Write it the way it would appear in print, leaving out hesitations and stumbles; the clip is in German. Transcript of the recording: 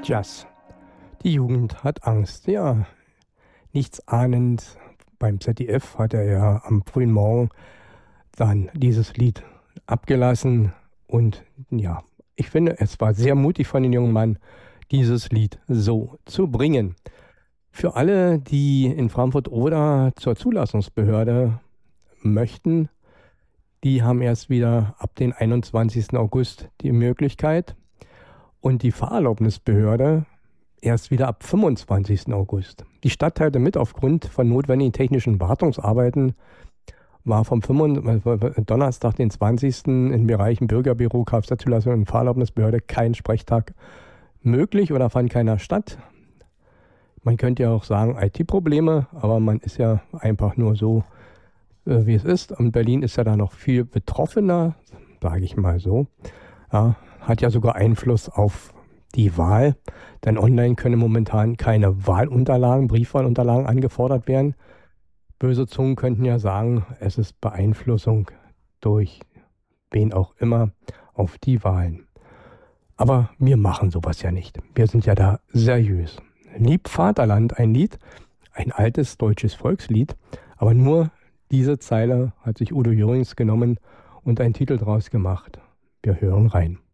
Jazz. Die Jugend hat Angst. Ja, nichts ahnend. Beim ZDF hat er ja am frühen Morgen dann dieses Lied abgelassen. Und ja, ich finde, es war sehr mutig von dem jungen Mann, dieses Lied so zu bringen. Für alle, die in Frankfurt oder zur Zulassungsbehörde möchten, die haben erst wieder ab den 21. August die Möglichkeit. Und die Fahrerlaubnisbehörde erst wieder ab 25. August. Die Stadt teilte mit, aufgrund von notwendigen technischen Wartungsarbeiten war vom Donnerstag, den 20. in Bereichen Bürgerbüro, Kfz-Zulassung und Fahrerlaubnisbehörde kein Sprechtag möglich oder fand keiner statt. Man könnte ja auch sagen IT-Probleme, aber man ist ja einfach nur so, wie es ist. Und Berlin ist ja da noch viel betroffener, sage ich mal so. Ja, hat ja sogar Einfluss auf die Wahl, denn online können momentan keine Wahlunterlagen, Briefwahlunterlagen angefordert werden. Böse Zungen könnten ja sagen, es ist Beeinflussung durch wen auch immer auf die Wahlen. Aber wir machen sowas ja nicht. Wir sind ja da seriös. Lieb Vaterland, ein Lied, ein altes deutsches Volkslied, aber nur diese Zeile hat sich Udo Jürgens genommen und einen Titel draus gemacht. Wir hören rein.